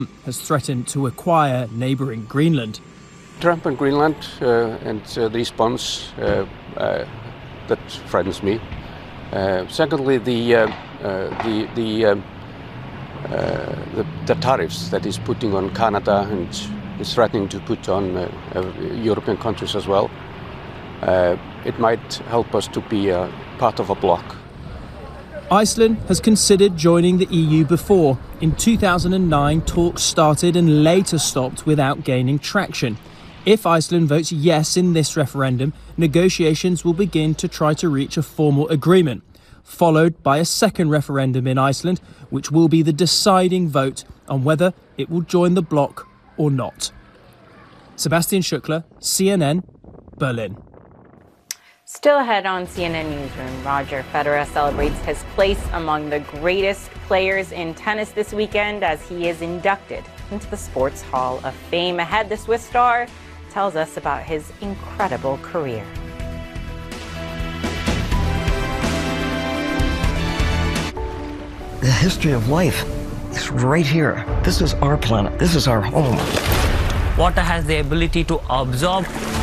has threatened to acquire neighbouring Greenland. Trump and Greenland and the response that frightens me. Secondly, the tariffs that he's putting on Canada and is threatening to put on European countries as well. It might help us to be part of a bloc. Iceland has considered joining the EU before. In 2009, talks started and later stopped without gaining traction. If Iceland votes yes in this referendum, negotiations will begin to try to reach a formal agreement, followed by a second referendum in Iceland, which will be the deciding vote on whether it will join the bloc or not. Sebastian Schukler, CNN, Berlin. Still ahead on CNN Newsroom, Roger Federer celebrates his place among the greatest players in tennis this weekend as he is inducted into the Sports Hall of Fame. Ahead, the Swiss star tells us about his incredible career. The history of life is right here. This is our planet. This is our home. Water has the ability to absorb